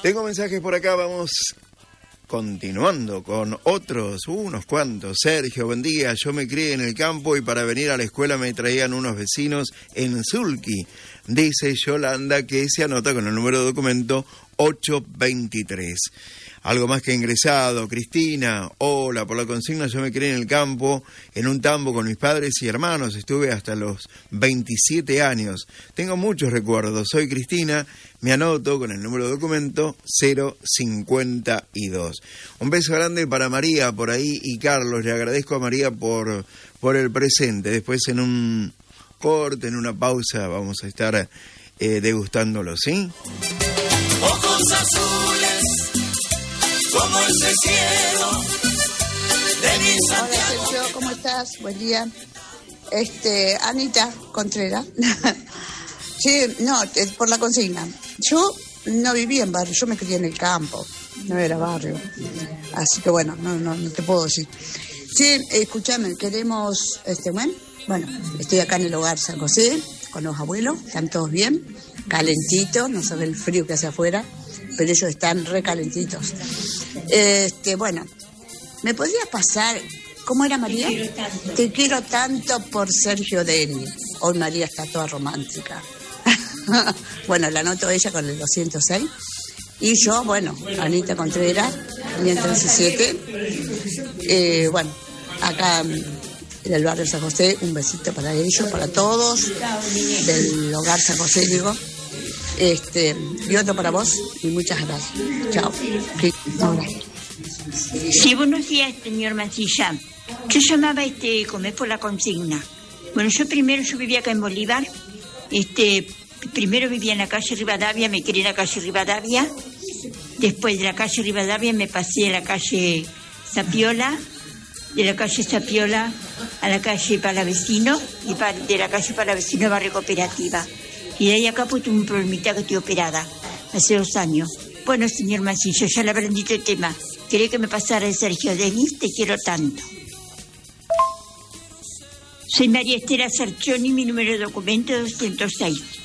Tengo mensajes por acá, vamos continuando con otros, unos cuantos. Sergio, buen día, yo me crié en el campo y para venir a la escuela me traían unos vecinos en Zulki. Dice Yolanda que se anota con el número de documento 823. Algo más que ingresado. Cristina, hola, por la consigna, yo me crié en el campo, en un tambo con mis padres y hermanos, estuve hasta los 27 años. Tengo muchos recuerdos, soy Cristina, me anoto con el número de documento 052. Un beso grande para María por ahí y Carlos, le agradezco a María por el presente. Después en un corte, en una pausa, vamos a estar degustándolo, ¿sí? Ojos azules como ese cielo de mi Santiago. Hola Sergio, ¿cómo estás? Buen día. Anita Contreras. Sí, no, por la consigna. Yo no vivía en barrio, yo me crié en el campo, no era barrio. Así que bueno, no te puedo decir. Sí, escúchame, queremos, bueno, estoy acá en el hogar San José con los abuelos, están todos bien, calentitos, no sabe el frío que hace afuera, pero ellos están recalentitos. Bueno, ¿me podrías pasar cómo era María? Te quiero tanto por Sergio Deni. Hoy María está toda romántica. Bueno, la anoto ella con el 206. Y yo, bueno, Anita Contreras, 537. Bueno, acá en el barrio San José, un besito para ellos, para todos, del hogar San José, digo. Y otro para vos, y muchas gracias. Chao. Sí, buenos días, señor Mancilla. Yo llamaba como es por la consigna. Bueno, yo vivía acá en Bolívar. Primero vivía en la calle Rivadavia, me crié en la calle Rivadavia. Después de la calle Rivadavia me pasé a la calle Zapiola. De la calle Zapiola a la calle Palavecino. Y de la calle Palavecino a Barrio Cooperativa. Y de ahí acá pues tuve un problemita que estoy operada hace 2 años. Bueno, señor Mancillo, ya le habrán dicho el tema. ¿Quería que me pasara el Sergio Denis? Te quiero tanto. Soy María Estela Sarchoni, mi número de documento 206.